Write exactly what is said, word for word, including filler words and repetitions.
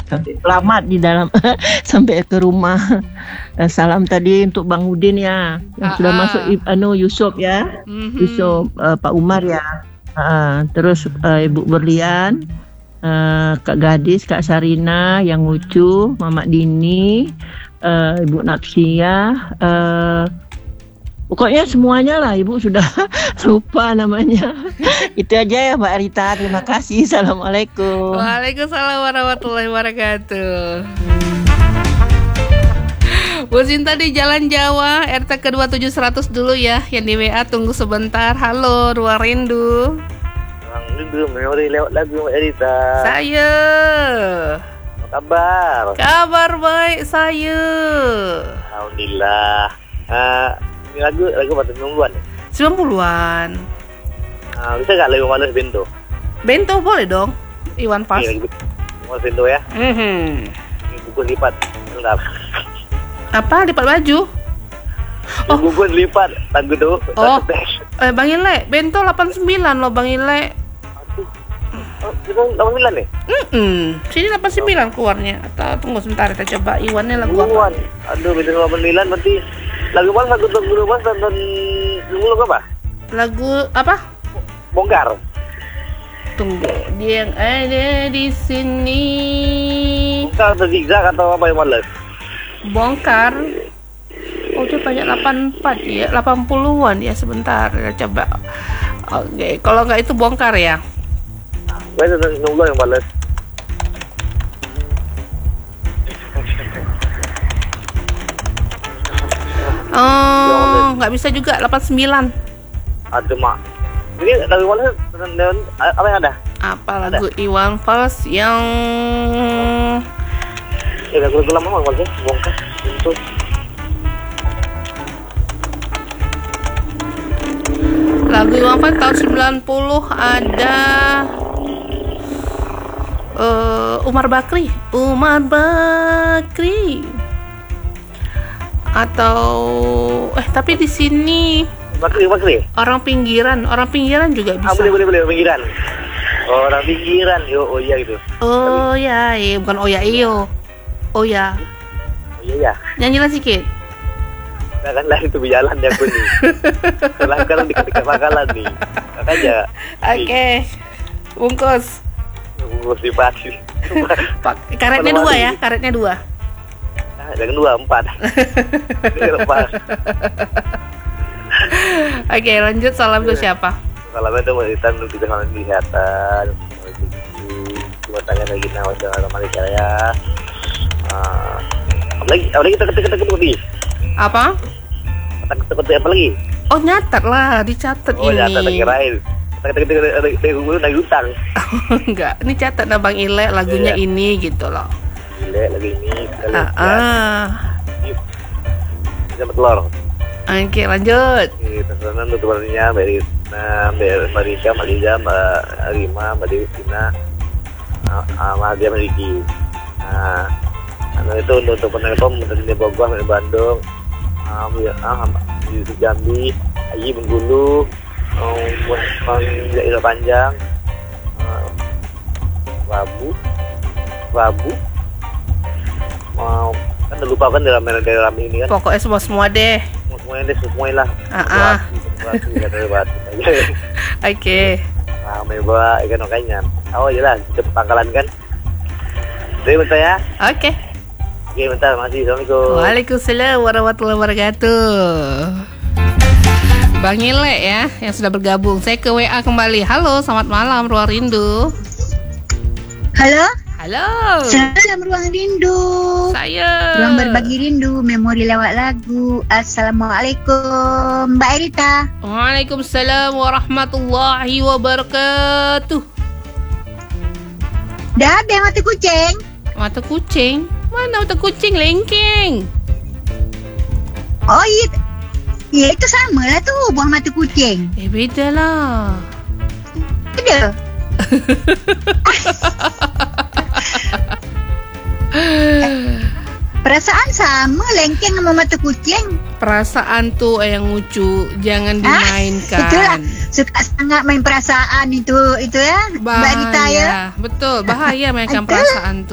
Selamat di dalam sampai ke rumah. Eh, Salam tadi untuk Bang Udin ya, yang Ah, sudah ah. masuk I- anu Yusuf ya, Mhm. Yusuf eh, Pak Umar ya. Ah, terus eh, Ibu Berlian, eh, Kak Gadis, Kak Sarina, yang lucu, Mamak Dini, eh, Ibu Napsia, eh, pokoknya semuanya lah. Ibu sudah lupa namanya. Itu aja ya Mbak Rita. Terima kasih. Assalamualaikum. Waalaikumsalam warahmatullahi wabarakatuh. Bu Sinta di Jalan Jawa, R T ke dua tujuh seratus dulu ya. Yang di W A tunggu sebentar. Halo, Ruang Rindu. Bang Rindu, memori lewat lagu Mbak Rita. Saya. Apa kabar? Kabar baik saya. Alhamdulillah. Ah, ini lagu lagu pada nungguan. sembilan puluhan. Ah, bisa nggak lagu Males Bento? Bento boleh dong. Iwan Pas. Ini lagu Males Bento ya. Mhm. Ini bungkus lipat. Bentar. Apa lipat baju? Oh. Bungkus lipat lagu tuh. Oh. Eh Bang Ile, Bento delapan puluh sembilan loh Bang Ile. Aduh. Oh, itu delapan puluh sembilan nih? Mm-mm. Sini delapan puluh sembilan keluarnya. Atau tunggu sebentar kita coba Iwannya lagu Duluan. apa? Aduh, beda delapan puluh sembilan berarti lagu mana lagu lagu dulu Mas tonton dulu apa? Lagu apa? Bongkar. Tunggu, dia yang ada di sini. Bongkar atau zigzag atau apa yang Males? Bongkar. Oh, dia banyak delapan puluh empat ya, delapan puluhan ya. Sebentar, kita coba. Oke, kalau nggak itu bongkar ya. Gue tonton dulu yang Males. Oh, nggak bisa juga delapan puluh sembilan. Aduh mak. Ini lagu Males apa yang ada? Apa lagu Iwan Fals yang Ya lagu lagu lama Males ya, bongkar. Itu. lagu Iwan Fals tahun sembilan puluh ada eh, Umar Bakri, Umar Bakri. Atau eh tapi di sini Bakri, Bakri. orang pinggiran, orang pinggiran juga Ah, bisa. boleh, boleh, boleh, pinggiran. Orang pinggiran, yo, oh iya gitu. Oh ya, iya, bukan oh ya iyo. Oh ya, Oh iya ya. nyanyilah sedikit. Nah, kan lah itu berjalan ya aku nih. Setelah sekarang dekat-dekat bakalan nih. Makanya. Oke, bungkus. Bungkus di pasti. Pak, karetnya dua ya, karetnya dua. Nah, yang kedua empat. Lepas. Oke, lanjut salam ke siapa? Kalau itu mau kita untuk kita kalau kesehatan, cuma tanya lagi nama dengan Malaysia ya. Ah, apalagi, apalagi kita ketik ketik ketik lagi. Apa? Ketik ketik ketik apa lagi? Oh nyatet lah, dicatat Oh ini. ya, tak kirain. Ketik ketik ketik ketik ketik gue naik utang. Enggak, ini catat nah Bang Ile lagunya Iya. ini gitu loh. Gila lagi ini. Kita Ah, lihat. ah. Kita telur. Oke, lanjut. Oke, pesanan untuk temannya Mbak Rina, Mbak Marika, Mbak Liza, Mbak Rima, Mbak Dewi Tina, sama dia Meriki. Nah, anu itu untuk untuk penelpon dari Bogor, dari Bandung, ah, ya, ah, di Jambi, Aji Bengkulu, Bang Jaira Panjang, ah, Rabu, Rabu, mau kan udah lupa kan dalam dalam ini kan. Pokoknya semua semua deh. Semuanya deh, semuanya lah. Ah, ah. Oke. Ramai banget ikan makanya. Oh iyalah, kita pangkalan kan. Jadi bentar ya. Oke. Oke bentar, masih. Assalamualaikum. Waalaikumsalam warahmatullahi wabarakatuh. Bang Ile ya yang sudah bergabung. Saya ke W A kembali. Halo, selamat malam Ruang Rindu. Halo, Halo. salam Ruang Rindu. Saya. Ruang berbagi rindu, memori lewat lagu. Assalamualaikum, Mbak Erita. Waalaikumsalam warahmatullahi wabarakatuh. Dah habis mati kucing? Mata kucing? Mana mata kucing lengking? Oh iya, ya itu sama lah tuh, buang mati kucing. Eh beda lah. Ada. Perasaan sama, lengkeng sama mata kucing. Perasaan tuh eh, yang lucu, jangan Ah, dimainkan. itulah, suka sangat main perasaan itu, itu ya, Mbak Rita ya. Bahaya, betul, bahaya mainkan Itulah. perasaan tuh.